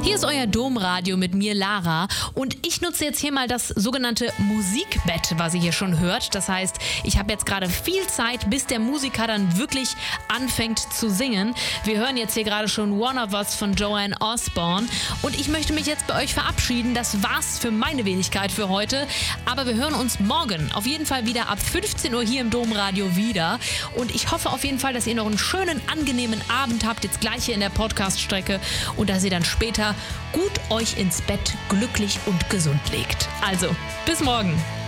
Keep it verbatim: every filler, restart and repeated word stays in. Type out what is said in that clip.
Hier ist euer Domradio mit mir, Lara, und ich nutze jetzt hier mal das sogenannte Musikbett, was ihr hier schon hört. Das heißt, ich habe jetzt gerade viel Zeit, bis der Musiker dann wirklich anfängt zu singen. Wir hören jetzt hier gerade schon One of Us von Joanne Osborne und ich möchte mich jetzt bei euch verabschieden. Das war's für meine Wenigkeit für heute, aber wir hören uns morgen auf jeden Fall wieder ab fünfzehn Uhr hier im Domradio wieder und ich hoffe auf jeden Fall, dass ihr noch einen schönen, angenehmen Abend habt, jetzt gleich hier in der Podcast-Strecke und dass ihr dann später gut euch ins Bett glücklich und gesund legt. Also, bis morgen.